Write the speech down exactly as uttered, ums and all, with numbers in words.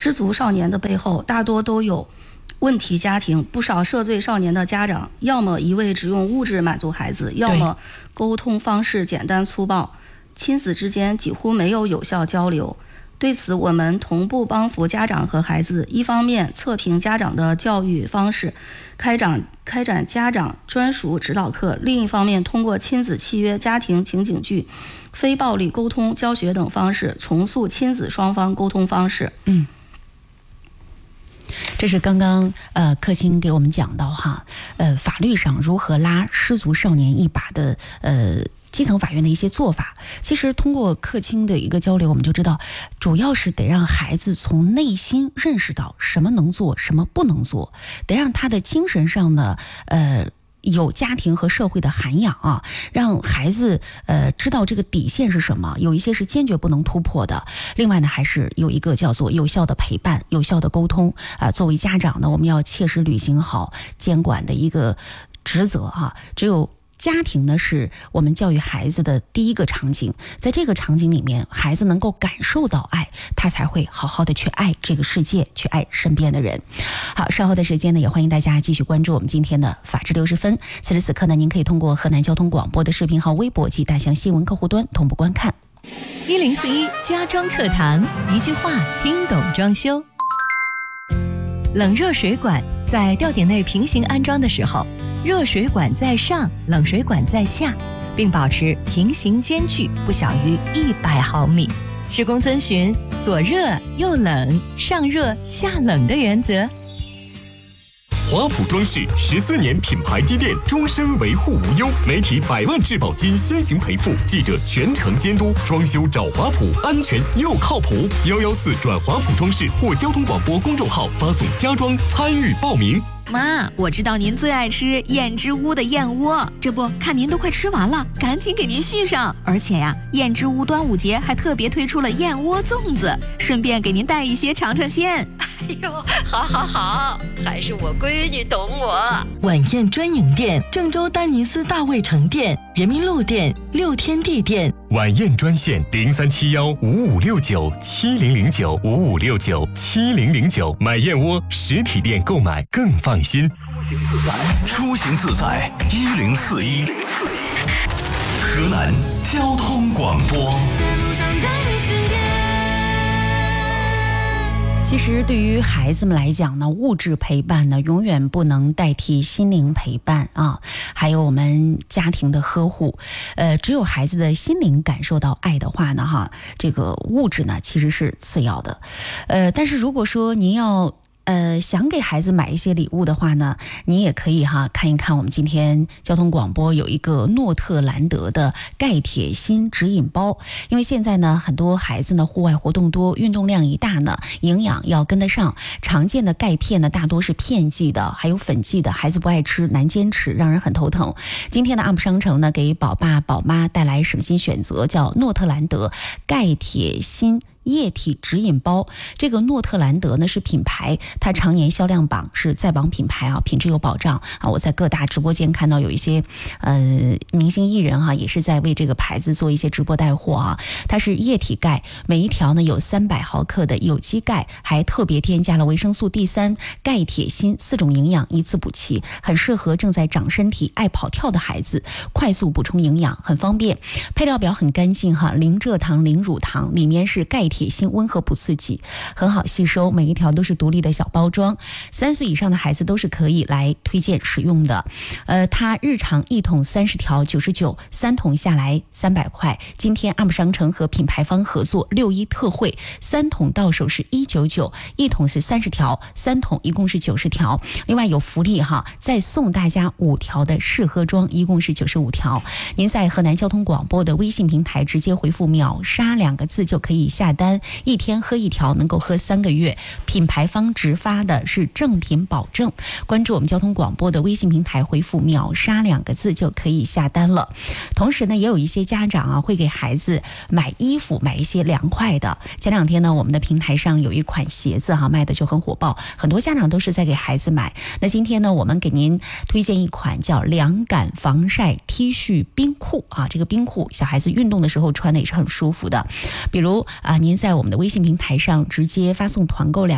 失足少年的背后大多都有问题家庭，不少涉罪少年的家长要么一味只用物质满足孩子，要么沟通方式简单粗暴，亲子之间几乎没有有效交流。对此，我们同步帮扶家长和孩子，一方面测评家长的教育方式，开展开展家长专属指导课；另一方面，通过亲子契约、家庭情景剧、非暴力沟通教学等方式，重塑亲子双方沟通方式。 嗯。这是刚刚呃克星给我们讲到哈，呃法律上如何拉失足少年一把的呃基层法院的一些做法。其实通过克星的一个交流，我们就知道，主要是得让孩子从内心认识到什么能做，什么不能做，得让他的精神上呢，呃。有家庭和社会的涵养啊，让孩子呃知道这个底线是什么，有一些是坚决不能突破的。另外呢，还是有一个叫做有效的陪伴、有效的沟通啊、呃。作为家长呢，我们要切实履行好监管的一个职责啊。只有家庭呢，是我们教育孩子的第一个场景，在这个场景里面，孩子能够感受到爱，他才会好好的去爱这个世界，去爱身边的人。好，稍后的时间呢，也欢迎大家继续关注我们今天的法治六十分。此时此刻呢，您可以通过河南交通广播的视频号、微博及大象新闻客户端同步观看。 一零四一家装课堂，一句话听懂装修。冷热水管在吊顶内平行安装的时候，热水管在上，冷水管在下，并保持平行间距不小于一百毫米。施工遵循左热右冷、上热下冷的原则。 华普装饰十四年品牌积淀，终身维护无忧，媒体百万质保金先行赔付，记者全程监督，装修找华普，安全又靠谱。幺幺四转华普装饰或交通广播公众号发送家装参与报名。 妈，我知道您最爱吃燕之屋的燕窝，这不看您都快吃完了，赶紧给您续上。而且呀，燕之屋端午节还特别推出了燕窝粽子，顺便给您带一些尝尝鲜。 哎呦，好好好，还是我闺女懂我。 晚宴专营店：郑州丹尼斯大卫城店、人民路店、六天地店。 晚宴专线零三七幺五五六九七零零九五五六九七零零九。买燕窝实体店购买更放心。 出行自在一零四一，河南交通广播。 其实对于孩子们来讲呢，物质陪伴呢永远不能代替心灵陪伴啊，还有我们家庭的呵护。呃，只有孩子的心灵感受到爱的话呢，哈，这个物质呢其实是次要的。呃，但是如果说您要呃，想给孩子买一些礼物的话呢，你也可以哈看一看我们今天交通广播有一个诺特兰德的钙铁锌指引包。因为现在呢，很多孩子呢户外活动多，运动量一大呢，营养要跟得上。常见的钙片呢大多是片剂的，还有粉剂的，孩子不爱吃，难坚持，让人很头疼。今天的 U P 商城呢，给宝爸宝妈带来省心选择，叫诺特兰德钙铁锌液体指引包。这个诺特兰德呢是品牌，它常年销量榜是在榜品牌啊，品质有保障啊。我在各大直播间看到有一些呃明星艺人哈、啊，也是在为这个牌子做一些直播带货啊。它是液体钙，每一条呢有三百毫克的有机钙，还特别添加了维生素 D 三、钙、铁、锌四种营养一次补齐，很适合正在长身体、爱跑跳的孩子，快速补充营养，很方便。配料表很干净哈，零蔗糖、零乳糖，里面是钙、铁、锌温和不刺激，很好吸收，每一条都是独立的小包装，三岁以上的孩子都是可以来推荐使用的。呃，它日常一桶三十条九十九，三桶下来三百块。今天 U P 商城和品牌方合作六一特惠，三桶到手是一九九，一桶是三十条，三桶一共是九十条。另外有福利哈，再送大家五条的试喝装，一共是九十五条。您在河南交通广播的微信平台直接回复秒杀两个字就可以下单，一天喝一条，能够喝三个月。品牌方直发的是正品保证。关注我们交通广播的微信平台，回复秒杀两个字就可以下单了。同时呢，也有一些家长啊会给孩子买衣服，买一些凉快的。前两天呢，我们的平台上有一款鞋子哈、啊、卖的就很火爆，很多家长都是在给孩子买。那今天呢，我们给您推荐一款叫凉感防晒 T 恤冰裤啊，这个冰裤小孩子运动的时候穿的也是很舒服的。比如啊，您在我们的微信平台上直接发送团购两